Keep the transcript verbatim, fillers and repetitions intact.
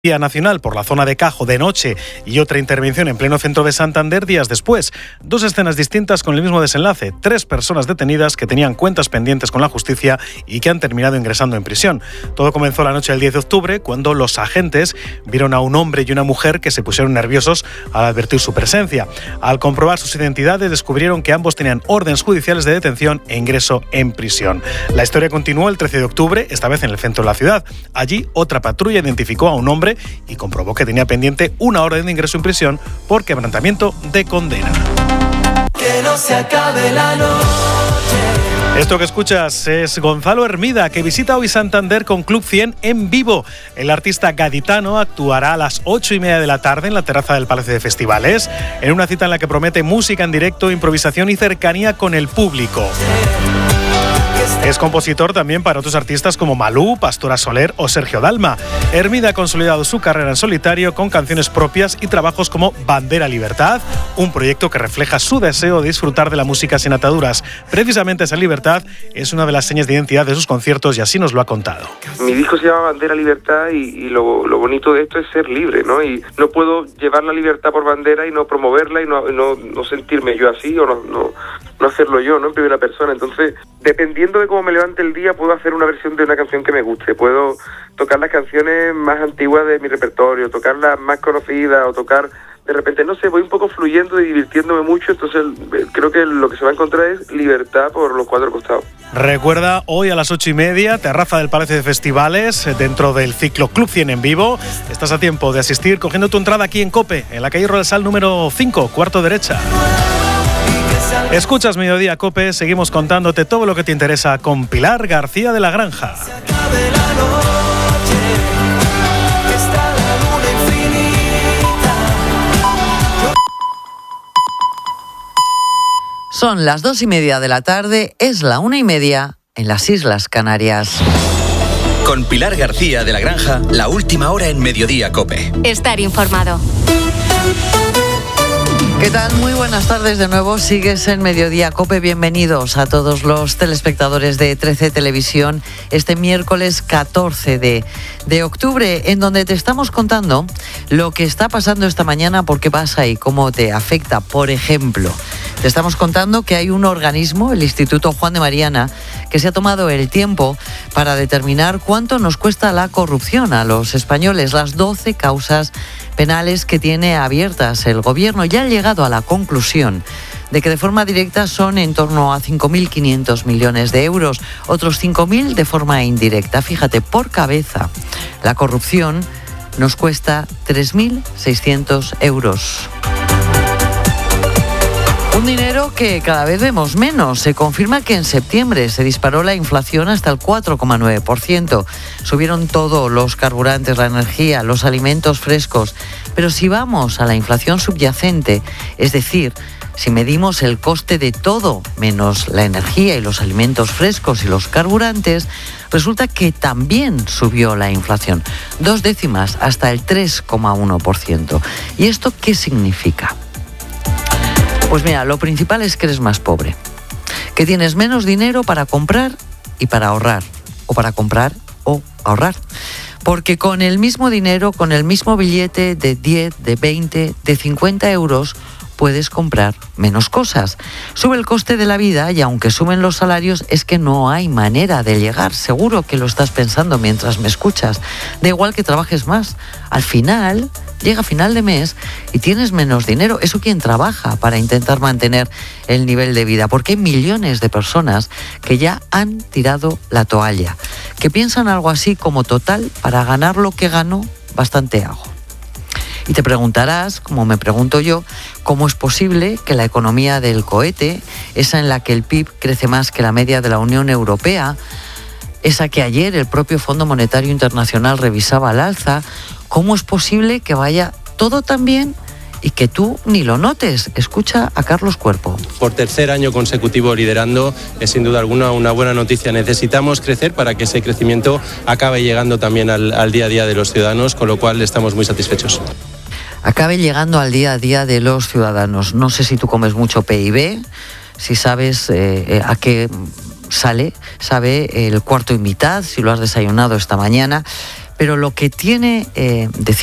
Nacional por la zona de Cajo de noche y otra intervención en pleno centro de Santander días después. Dos escenas distintas con el mismo desenlace. Tres personas detenidas que tenían cuentas pendientes con la justicia y que han terminado ingresando en prisión. Todo comenzó la noche del diez de octubre cuando los agentes vieron a un hombre y una mujer que se pusieron nerviosos al advertir su presencia. Al comprobar sus identidades descubrieron que ambos tenían órdenes judiciales de detención e ingreso en prisión. La historia continuó el trece de octubre, esta vez en el centro de la ciudad. Allí otra patrulla identificó a un hombre y comprobó que tenía pendiente una orden de ingreso en prisión por quebrantamiento de condena. Que no se acabe la noche. Esto que escuchas es Gonzalo Hermida, que visita hoy Santander con Club cien en vivo. El artista gaditano actuará a las ocho y media de la tarde en la terraza del Palacio de Festivales, en una cita en la que promete música en directo, improvisación y cercanía con el público. Es compositor también para otros artistas como Malú, Pastora Soler o Sergio Dalma. Hermida ha consolidado su carrera en solitario con canciones propias y trabajos como Bandera Libertad, un proyecto que refleja su deseo de disfrutar de la música sin ataduras. Precisamente esa libertad es una de las señas de identidad de sus conciertos y así nos lo ha contado. Mi disco se llama Bandera Libertad y, y lo, lo bonito de esto es ser libre, ¿no? Y no puedo llevar la libertad por bandera y no promoverla y no, no, no sentirme yo así o no, no, no hacerlo yo, ¿no? En primera persona. Entonces, dependiendo de cómo me levante el día, puedo hacer una versión de una canción que me guste. Puedo tocar las canciones más antiguas de mi repertorio, tocar las más conocidas o tocar, de repente, no sé, voy un poco fluyendo y divirtiéndome mucho. Entonces, creo que lo que se va a encontrar es libertad por los cuatro costados. Recuerda, hoy a las ocho y media, terraza del Palacio de Festivales, dentro del ciclo Club cien en vivo. Estás a tiempo de asistir cogiendo tu entrada aquí en COPE, en la calle Rodesal número cinco, cuarto derecha. Escuchas Mediodía COPE, seguimos contándote todo lo que te interesa con Pilar García de la Granja. Son las dos y media de la tarde, es la una y media en las Islas Canarias. Con Pilar García de la Granja, la última hora en Mediodía COPE. Estar informado. ¿Qué tal? Muy buenas tardes de nuevo. Sigues en Mediodía COPE. Bienvenidos a todos los telespectadores de trece Televisión este miércoles catorce de octubre, en donde te estamos contando lo que está pasando esta mañana, por qué pasa y cómo te afecta. Por ejemplo, te estamos contando que hay un organismo, el Instituto Juan de Mariana, que se ha tomado el tiempo para determinar cuánto nos cuesta la corrupción a los españoles, las doce causas penales que tiene abiertas el gobierno. Ya ha llegado a la conclusión de que de forma directa son en torno a cinco mil quinientos millones de euros, otros cinco mil de forma indirecta. Fíjate, por cabeza, la corrupción nos cuesta tres mil seiscientos euros. Un dinero que cada vez vemos menos. Se confirma que en septiembre se disparó la inflación hasta el cuatro coma nueve por ciento. Subieron todos los carburantes, la energía, los alimentos frescos. Pero si vamos a la inflación subyacente, es decir, si medimos el coste de todo, menos la energía y los alimentos frescos y los carburantes, resulta que también subió la inflación. Dos décimas, hasta el tres coma uno por ciento. ¿Y esto qué significa? Pues mira, lo principal es que eres más pobre, que tienes menos dinero para comprar y para ahorrar, o para comprar o ahorrar. Porque con el mismo dinero, con el mismo billete de diez, de veinte, de cincuenta euros, puedes comprar menos cosas. Sube el coste de la vida y aunque suben los salarios, es que no hay manera de llegar. Seguro que lo estás pensando mientras me escuchas. Da igual que trabajes más. Al final, llega final de mes y tienes menos dinero. Eso quien trabaja para intentar mantener el nivel de vida. Porque hay millones de personas que ya han tirado la toalla. Que piensan algo así como: total, para ganar lo que gano, bastante hago. Y te preguntarás, como me pregunto yo, ¿cómo es posible que la economía del cohete, esa en la que el P I B crece más que la media de la Unión Europea, esa que ayer el propio Fondo Monetario Internacional revisaba al alza, cómo es posible que vaya todo tan bien y que tú ni lo notes? Escucha a Carlos Cuerpo. Por tercer año consecutivo liderando, es sin duda alguna una buena noticia. Necesitamos crecer para que ese crecimiento acabe llegando también al, al día a día de los ciudadanos, con lo cual estamos muy satisfechos. Acabe llegando al día a día de los ciudadanos. No sé si tú comes mucho P I B, si sabes eh, a qué sale, sabe el cuarto y mitad, si lo has desayunado esta mañana. pero lo que tiene, eh, decía